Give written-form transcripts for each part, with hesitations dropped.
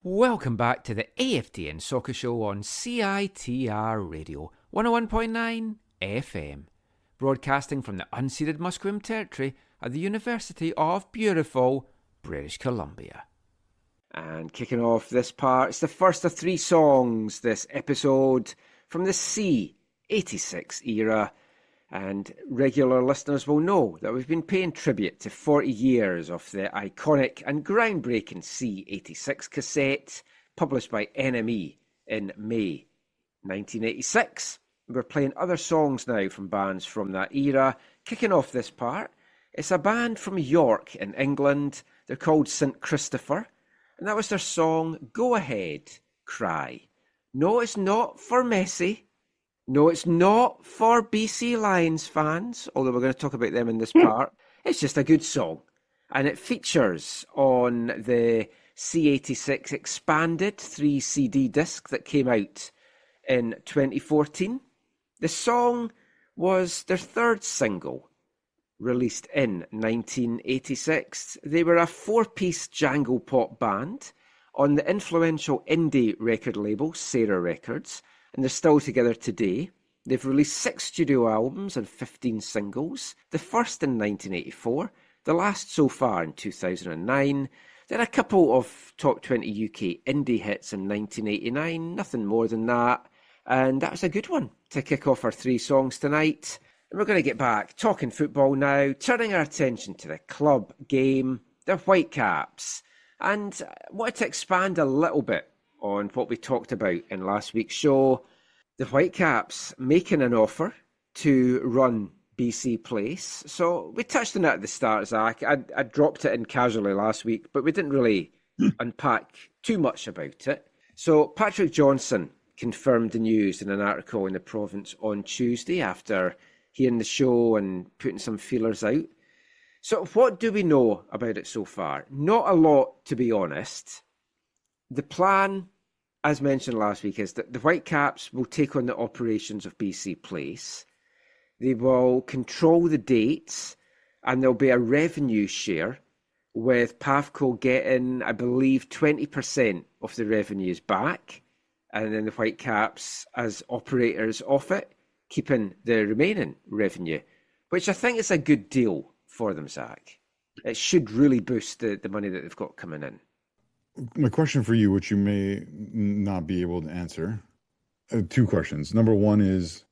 Welcome back to the AFTN Soccer Show on CITR Radio 101.9 FM, broadcasting from the unceded Musqueam territory at the University of beautiful British Columbia. And kicking off this part, it's the first of three songs this episode from the C86 era. And regular listeners will know that we've been paying tribute to 40 years of the iconic and groundbreaking C86 cassette, published by NME in May 1986. We're playing other songs now from bands from that era. Kicking off this part, it's a band from York in England. They're called St. Christopher, and that was their song Go Ahead, Cry. No, it's not for Messi. No, it's not for BC Lions fans, although we're going to talk about them in this part. It's just a good song. And it features on the C86 expanded 3 CD disc that came out in 2014. The song was their third single, released in 1986. They were a 4-piece jangle pop band on the influential indie record label Sarah Records, and they're still together today. They've released 6 studio albums and 15 singles, the first in 1984, the last so far in 2009. Then a couple of top 20 UK indie hits in 1989, nothing more than that. And that was a good one to kick off our 3 songs tonight. And we're going to get back talking football now, turning our attention to the club game, the Whitecaps. And I wanted to expand a little bit on what we talked about in last week's show. The Whitecaps making an offer to run BC Place. So we touched on it at the start, Zach. I dropped it in casually last week, but we didn't really unpack too much about it. So Patrick Johnson confirmed the news in an article in the Province on Tuesday after hearing the show and putting some feelers out. So what do we know about it so far? Not a lot, to be honest. The plan, as mentioned last week, is that the Whitecaps will take on the operations of BC Place. They will control the dates, and there'll be a revenue share, with Pavco getting, I believe, 20% of the revenues back, and then the Whitecaps, as operators of it, keeping the remaining revenue, which I think is a good deal for them, Zach. It should really boost the money that they've got coming in. My question for you, which you may not be able to answer, 2 questions. Number one is,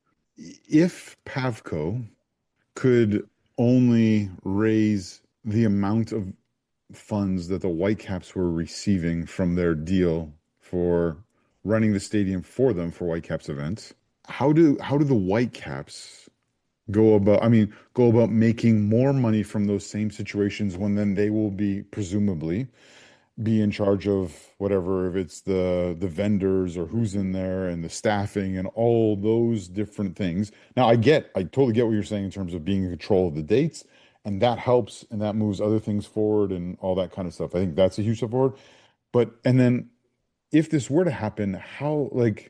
if Pavco could only raise the amount of funds that the Whitecaps were receiving from their deal for running the stadium for them for Whitecaps events, how do the Whitecaps go about making more money from those same situations when then they will be presumably be in charge of whatever, if it's the vendors or who's in there and the staffing and all those different things. Now, I totally get what you're saying in terms of being in control of the dates, and that helps and that moves other things forward and all that kind of stuff. I think that's a huge step forward. And then if this were to happen, how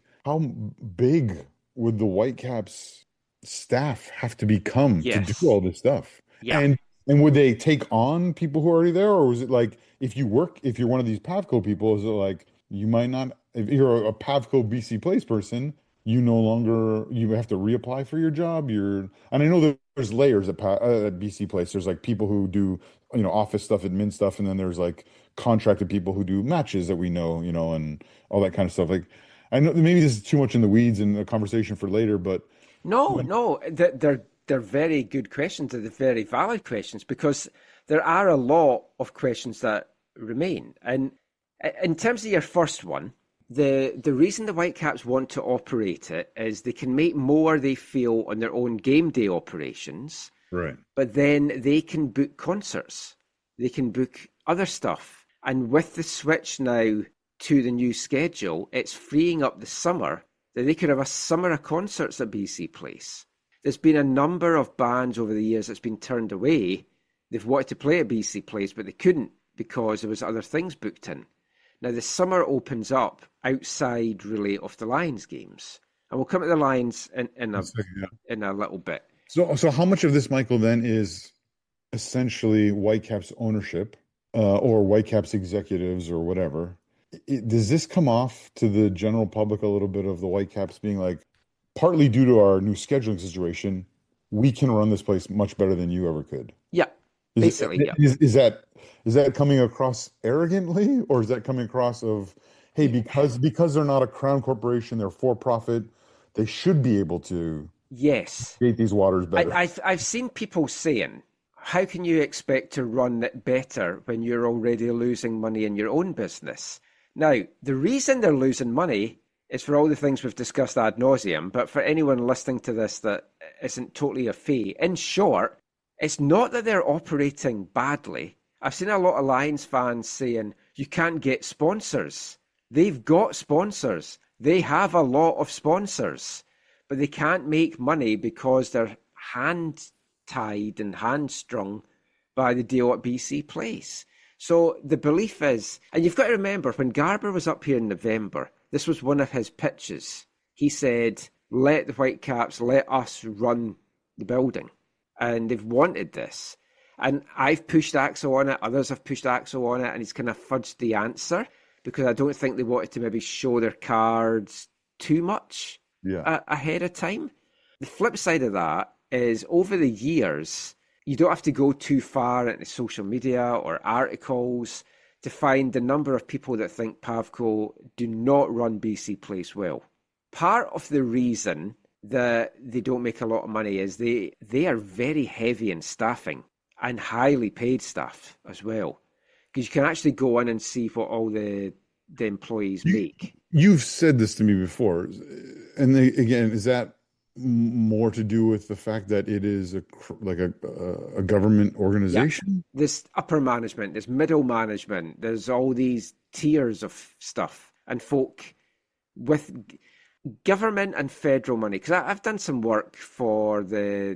big would the Whitecaps staff have to become to do all this stuff? Yeah. And would they take on people who are already there, or was it like if you're one of these Pavco people, is it like you might not, if you're a Pavco BC Place person, you have to reapply for your job. And I know that there's layers at BC Place. There's like people who do office stuff, admin stuff, and then there's like contracted people who do matches that we know, and all that kind of stuff. Like, I know maybe this is too much in the weeds and a conversation for later, but No, they're very good questions. They're very valid questions, because there are a lot of questions that remain. And in terms of your first one, the reason the Whitecaps want to operate it is they can make more, they feel, on their own game day operations. right. But then they can book concerts. They can book other stuff. And with the switch now to the new schedule, it's freeing up the summer that they could have a summer of concerts at BC Place. There's been a number of bands over the years that's been turned away. They've wanted to play at BC Place, but they couldn't because there was other things booked in. Now, the summer opens up outside, really, of the Lions games. And we'll come to the Lions in a little bit. So how much of this, Michael, then is essentially Whitecaps ownership or Whitecaps executives or whatever does this come off to the general public a little bit of the Whitecaps being like, partly due to our new scheduling situation, we can run this place much better than you ever could? Yeah, Is basically, yeah. is that coming across arrogantly, or is that coming across of, hey, because they're not a crown corporation, they're for profit, they should be able to Yes. create these waters I, better? I've seen people saying, how can you expect to run it better when you're already losing money in your own business? Now, the reason they're losing money is for all the things we've discussed ad nauseum, but for anyone listening to this that isn't totally a fee, in short, it's not that they're operating badly. I've seen a lot of Lions fans saying, you can't get sponsors. They've got sponsors. They have a lot of sponsors, but they can't make money because they're hand tied and hamstrung by the deal at BC Place. So the belief is, and you've got to remember, when Garber was up here in November, this was one of his pitches. He said, let the Whitecaps, let us run the building. And they've wanted this. And I've pushed Axel on it, others have pushed Axel on it, and he's kind of fudged the answer because I don't think they wanted to maybe show their cards too much Yeah. ahead of time. The flip side of that is over the years, you don't have to go too far into social media or articles to find the number of people that think Pavco do not run BC Place well. Part of the reason that they don't make a lot of money is they are very heavy in staffing and highly paid staff as well. Because you can actually go in and see what all the employees make. You've said this to me before, and again, is that more to do with the fact that it is a government organization? There's upper management, there's middle management, there's all these tiers of stuff and folk with government and federal money. Because I've done some work for the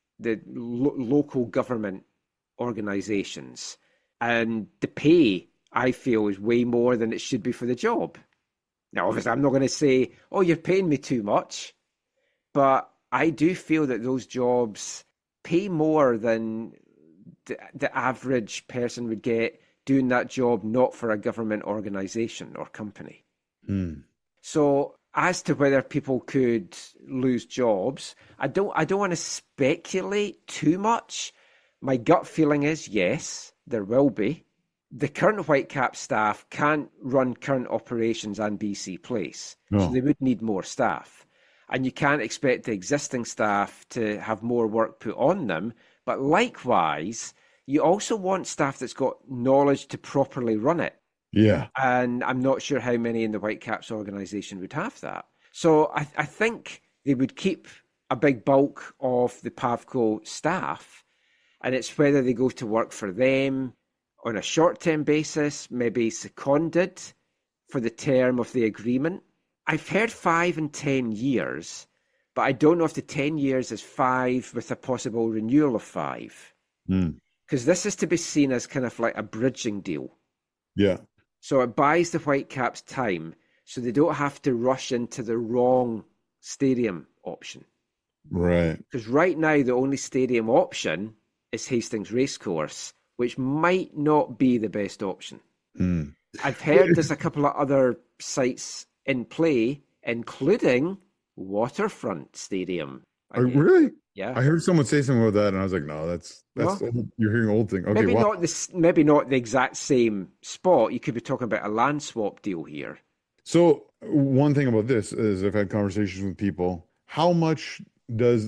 local government organizations, and the pay I feel is way more than it should be for the job. Now, obviously, I'm not going to say, oh, you're paying me too much, but I do feel that those jobs pay more than the average person would get doing that job not for a government organization or company. Mm. So as to whether people could lose jobs, I don't want to speculate too much. My gut feeling is yes, there will be. The current Whitecap staff can't run current operations and BC Place, so they would need more staff. And you can't expect the existing staff to have more work put on them. But likewise, you also want staff that's got knowledge to properly run it. Yeah. And I'm not sure how many in the Whitecaps organisation would have that. So I think they would keep a big bulk of the Pavco staff, and it's whether they go to work for them on a short-term basis, maybe seconded for the term of the agreement. I've heard 5 and 10 years, but I don't know if the 10 years is 5 with a possible renewal of 5. Because this is to be seen as kind of like a bridging deal. Yeah. So it buys the Whitecaps time so they don't have to rush into the wrong stadium option. Right. Because right now the only stadium option is Hastings Racecourse, which might not be the best option. I've heard there's a couple of other sites in play, including Waterfront Stadium. Really? Yeah. I heard someone say something about that, and I was like, "No, that's old. You're hearing old thing." Okay, maybe not the exact same spot. You could be talking about a land swap deal here. So one thing about this is I've had conversations with people. How much does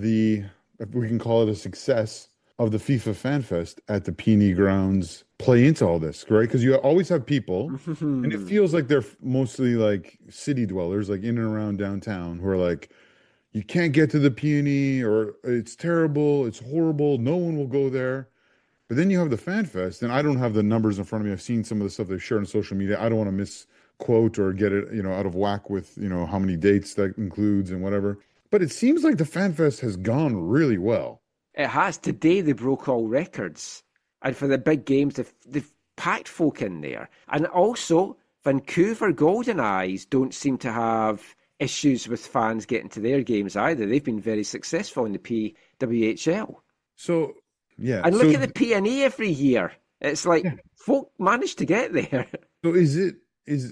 if we can call it a success of the FIFA Fan Fest at the PNE grounds play into all this, right? Because you always have people, and it feels like they're mostly like city dwellers, like in and around downtown, who are like, you can't get to the PNE, or it's terrible, it's horrible, no one will go there. But then you have the Fan Fest, and I don't have the numbers in front of me. I've seen some of the stuff they've shared on social media. I don't want to misquote or get it, out of whack with, how many dates that includes and whatever. But it seems like the Fan Fest has gone really well. It has. Today they broke all records. And for the big games, they've packed folk in there. And also, Vancouver Golden Eyes don't seem to have issues with fans getting to their games either. They've been very successful in the PWHL. So, yeah. And look at the PNE every year. It's like folk manage to get there. So is it is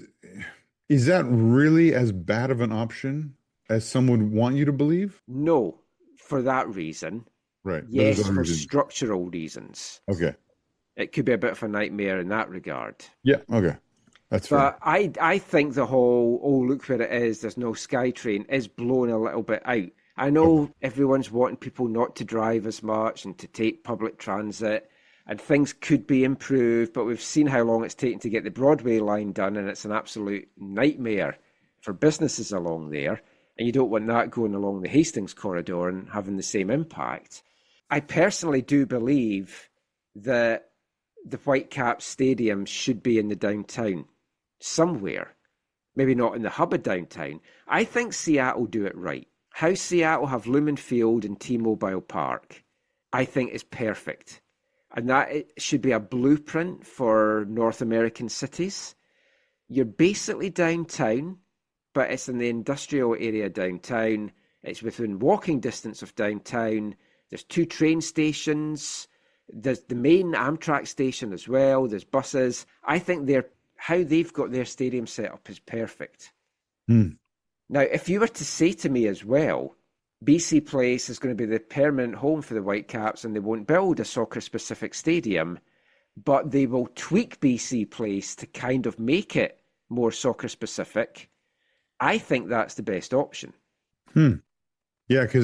is that really as bad of an option as some would want you to believe? No, for that reason. Right. But there's Yes, other for reasons. structural reasons. Okay. It could be a bit of a nightmare in that regard. Yeah. Okay. That's fair. But I think the whole, oh, look where it is, there's no SkyTrain, is blown a little bit out. I Okay. know everyone's wanting people not to drive as much and to take public transit, and things could be improved, but we've seen how long it's taken to get the Broadway line done, and it's an absolute nightmare for businesses along there. And you don't want that going along the Hastings corridor and having the same impact. I personally do believe that the Whitecaps Stadium should be in the downtown somewhere, maybe not in the hub of downtown. I think Seattle do it right. How Seattle have Lumen Field and T-Mobile Park, I think is perfect. And that it should be a blueprint for North American cities. You're basically downtown, but it's in the industrial area downtown. It's within walking distance of downtown. There's 2 train stations. There's the main Amtrak station as well. There's buses. I think how they've got their stadium set up is perfect. Hmm. Now, if you were to say to me as well, BC Place is going to be the permanent home for the Whitecaps and they won't build a soccer-specific stadium, but they will tweak BC Place to kind of make it more soccer-specific, I think that's the best option. Hmm. Yeah, because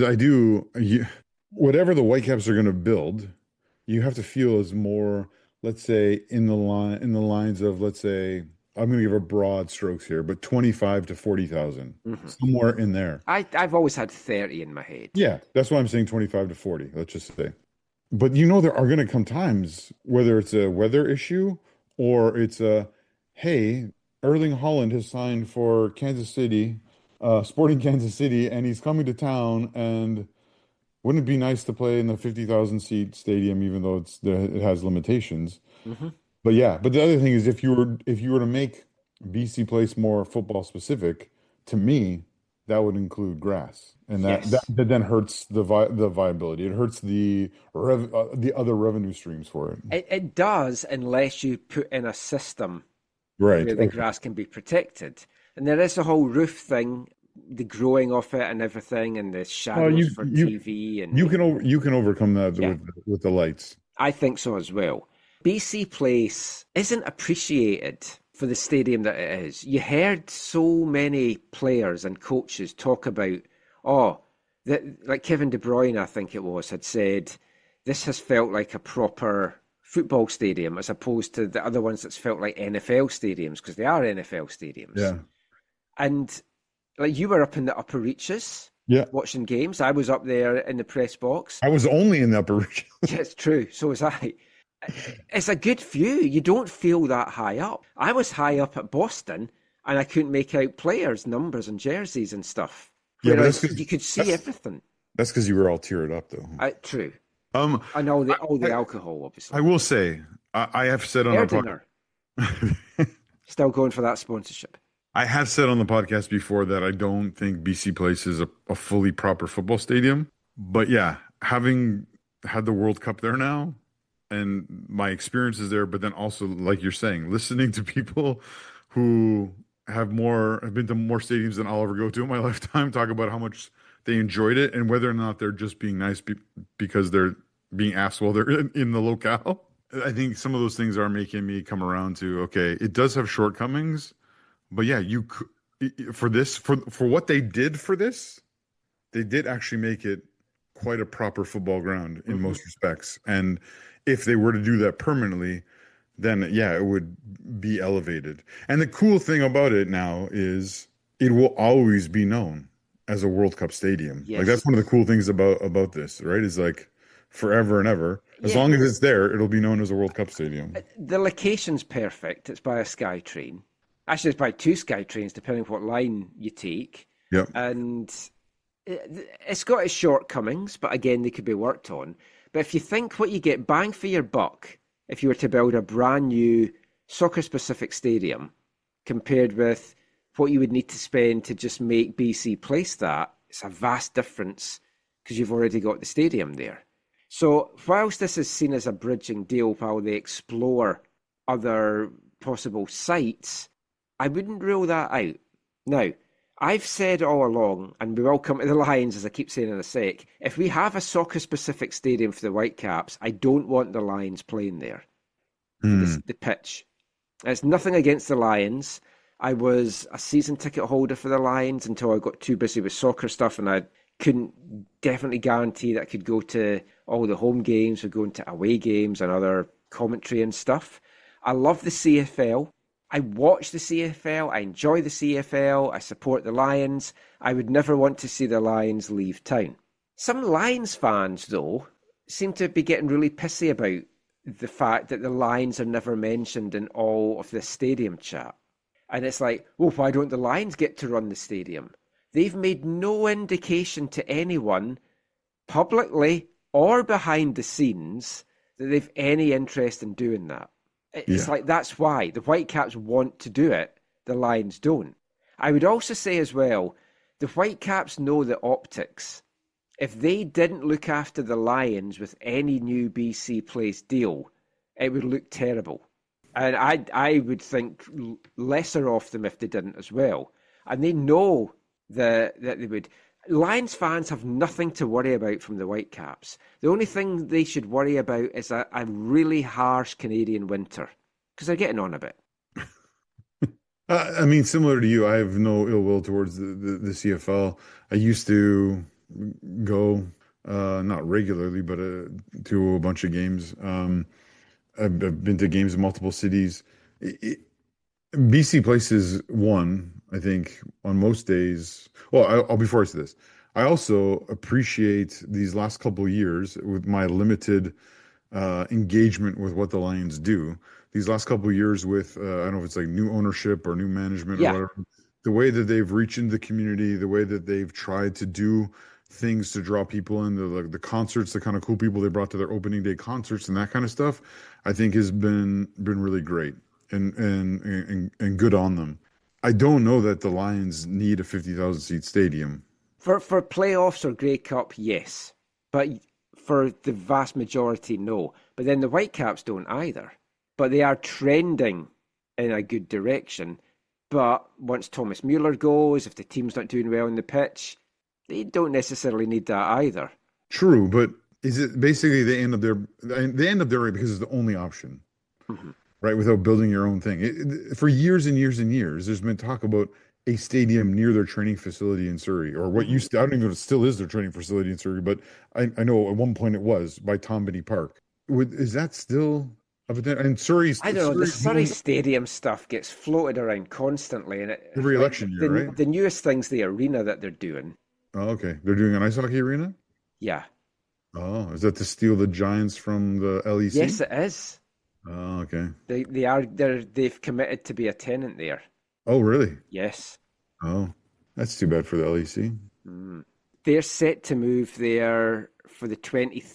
whatever the Whitecaps are going to build, you have to feel is more, let's say, in the lines of, let's say, I'm going to give a broad strokes here, but 25 to 40,000, somewhere in there. I've always had 30 in my head. Yeah, that's why I'm saying 25 to 40, let's just say. But you know, there are going to come times, whether it's a weather issue or it's hey, Erling Haaland has signed for Kansas City, Sporting Kansas City, and he's coming to town. And wouldn't it be nice to play in the 50,000 seat stadium, even though it has limitations? Mm-hmm. But yeah, but the other thing is, if you were to make BC Place more football specific, to me, that would include grass, and Yes. that then hurts the viability. It hurts the other revenue streams for it. It does, unless you put in a system Right. where the Okay. grass can be protected. And there is a whole roof thing, the growing of it and everything, and the Well, shadows for TV. And you can overcome that yeah, with the lights. I think so as well. BC Place isn't appreciated for the stadium that it is. You heard so many players and coaches talk about, like Kevin De Bruyne, I think it was, had said, this has felt like a proper football stadium as opposed to the other ones that's felt like NFL stadiums, because they are NFL stadiums. Yeah. And like you were up in the upper reaches Yeah. watching games. I was up there in the press box. I was only in the upper region. Yeah, it's true. So was I. It's a good view. You don't feel that high up. I was high up at Boston and I couldn't make out players' numbers and jerseys and stuff. Yeah, but Whereas you could see everything. that's because you were all teared up, though. True. Um, And all the I, alcohol, obviously. I will say, I have said on our Erdinger, podcast, still going for that sponsorship. I have said on the podcast before that I don't think BC Place is a fully proper football stadium. But yeah, having had the World Cup there now and my experiences there, but then also, like you're saying, listening to people who have been to more stadiums than I'll ever go to in my lifetime, talk about how much they enjoyed it and whether or not they're just being nice because they're being asked while they're in the locale. I think some of those things are making me come around to, okay, it does have shortcomings, but yeah, you could, for what they did for this, they did actually make it quite a proper football ground in most respects. And if they were to do that permanently, then yeah, it would be elevated. And the cool thing about it now is it will always be known as a World Cup stadium. Yes. Like that's one of the cool things about this, right? Is like forever and ever. As Yeah. long as it's there, it'll be known as a World Cup stadium. The location's perfect. It's by a SkyTrain. Actually, it's by 2 SkyTrains, depending on what line you take. Yep. And it's got its shortcomings, but again, they could be worked on. But if you think what you get bang for your buck, if you were to build a brand new soccer-specific stadium, compared with what you would need to spend to just make BC Place that, it's a vast difference because you've already got the stadium there. So whilst this is seen as a bridging deal while they explore other possible sites, I wouldn't rule that out. Now, I've said all along, and we will come to the Lions, as I keep saying in a sec, if we have a soccer-specific stadium for the Whitecaps, I don't want the Lions playing there for Hmm. the pitch. It's nothing against the Lions. I was a season ticket holder for the Lions until I got too busy with soccer stuff, and I couldn't definitely guarantee that I could go to all the home games or going to away games and other commentary and stuff. I love the CFL. I watch the CFL. I enjoy the CFL. I support the Lions. I would never want to see the Lions leave town. Some Lions fans, though, seem to be getting really pissy about the fact that the Lions are never mentioned in all of the stadium chat. And it's like, well, why don't the Lions get to run the stadium? They've made no indication to anyone, publicly or behind the scenes, that they've any interest in doing that. It's Yeah. like, that's why. The Whitecaps want to do it. The Lions don't. I would also say as well, the Whitecaps know the optics. If they didn't look after the Lions with any new BC Place deal, it would look terrible. And I would think lesser of them if they didn't as well. And they know that they would. Lions fans have nothing to worry about from the Whitecaps. The only thing they should worry about is a really harsh Canadian winter, because they're getting on a bit. I mean, similar to you, I have no ill will towards the CFL. I used to go, not regularly, but to a bunch of games. I've been to games in multiple cities. BC Places won, I think, on most days. Well, before I say this, I also appreciate these last couple of years with my limited engagement with what the Lions do. These last couple of years with, I don't know if it's like new ownership or new management or Yeah, whatever, the way that they've reached into the community, the way that they've tried to do things to draw people in, the concerts, the kind of cool people they brought to their opening day concerts and that kind of stuff, I think has been really great and good on them. I don't know that the Lions need a 50,000 seat stadium. for playoffs or Grey Cup, yes, but for the vast majority, no. But then the Whitecaps don't either. But they are trending in a good direction. But once Thomas Mueller goes, if the team's not doing well on the pitch, they don't necessarily need that either. True, but is it basically they end up there right because it's the only option, Hmm. right? Without building your own thing. For years and years and years, there's been talk about a stadium near their training facility in Surrey, or what Hmm. used to, I don't even know if it still is their training facility in Surrey, but I know at one point it was by Tom Benny Park. Is that still a potential? And I don't know. The Surrey's Surrey known Stadium stuff gets floated around constantly, and every like election year, right? the newest thing's the arena that they're doing. Oh, okay. They're doing an ice hockey arena? Yeah, Oh, is that to steal the Giants from the LEC? yes, it is. Oh, okay. They've committed to be a tenant there. Oh, really? Yes. Oh, that's too bad for the LEC. Mm. They're set to move there for the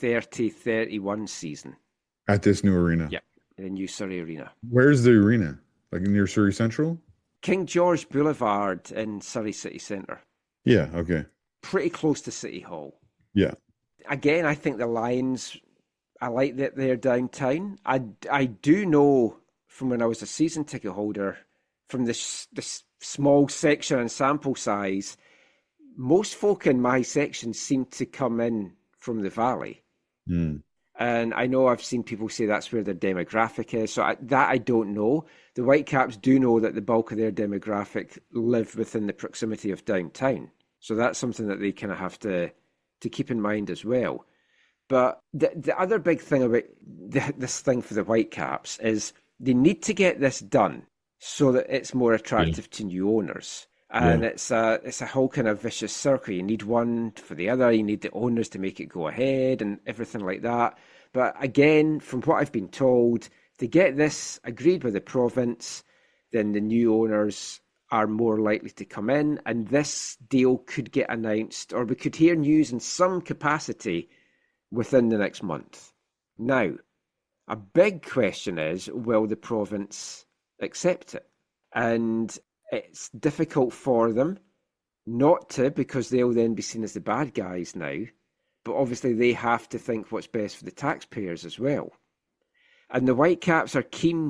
2030-31 season. At this new arena. Yeah, in the new Surrey Arena. Where's the arena? Like near Surrey Central? King George Boulevard in Surrey City Centre. Yeah, okay. Pretty close to City Hall. Yeah. Again, I think the Lions, I like that they're downtown. I do know from when I was a season ticket holder, from this small section and sample size, most folk in my section seem to come in from the valley. Hmm. And I know I've seen people say that's where their demographic is. So I don't know. The Whitecaps do know that the bulk of their demographic live within the proximity of downtown. So that's something that they kind of have to keep in mind as well. But the other big thing about this thing for the Whitecaps is they need to get this done so that it's more attractive to new owners. And Yeah. it's a whole kind of vicious circle. You need one for the other. You need the owners to make it go ahead and everything like that. But again, from what I've been told, to get this agreed with the province, then the new owners are more likely to come in, and this deal could get announced, or we could hear news in some capacity within the next month. Now, a big question is, will the province accept it? And it's difficult for them not to, because they'll then be seen as the bad guys now. But obviously they have to think what's best for the taxpayers as well. And the Whitecaps are keen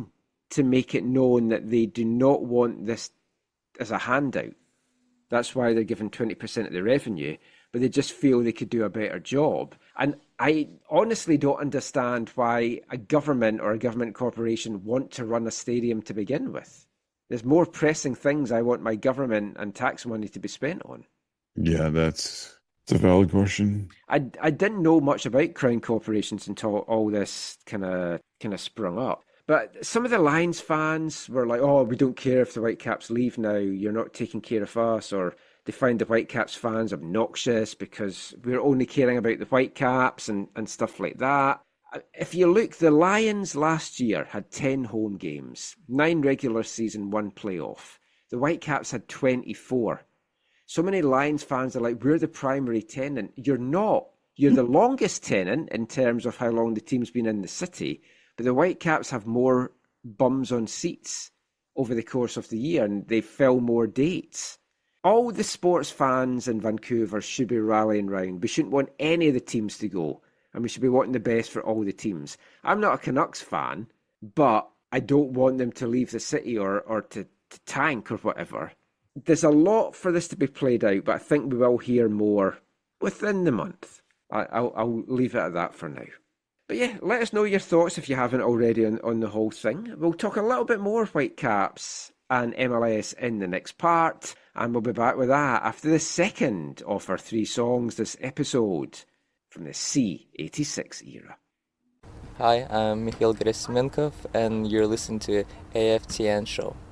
to make it known that they do not want this as a handout. That's why they're given 20% of the revenue, but they just feel they could do a better job. And I honestly don't understand why a government or a government corporation want to run a stadium to begin with. There's more pressing things I want my government and tax money to be spent on. Yeah, it's a valid question. I didn't know much about crown corporations until all this kind of sprung up. But some of the Lions fans were like, oh, we don't care if the Whitecaps leave now. You're not taking care of us. Or they find the Whitecaps fans obnoxious because we're only caring about the Whitecaps and stuff like that. If you look, the Lions last year had 10 home games, 9 regular season, 1 playoff. The Whitecaps had 24. So many Lions fans are like, we're the primary tenant. You're not. You're the longest tenant in terms of how long the team's been in the city. But the Whitecaps have more bums on seats over the course of the year, and they fill more dates. All the sports fans in Vancouver should be rallying round. We shouldn't want any of the teams to go, and we should be wanting the best for all the teams. I'm not a Canucks fan, but I don't want them to leave the city or to tank or whatever. There's a lot for this to be played out, but I think we will hear more within the month. I'll leave it at that for now. But yeah, let us know your thoughts if you haven't already on the whole thing. We'll talk a little bit more Whitecaps and MLS in the next part, and we'll be back with that after the second of our 3 songs this episode from the C86 era. Hi, I'm Mikhail Gerasimenkov, and you're listening to AFTN Show.